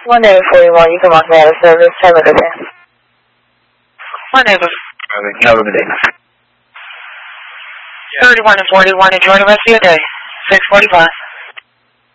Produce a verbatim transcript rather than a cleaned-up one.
one Navy forty-one, you come off me out of service. Have a good day. one Navy. Have a good day. thirty-one and forty-one, enjoy the rest of your day. six forty-five.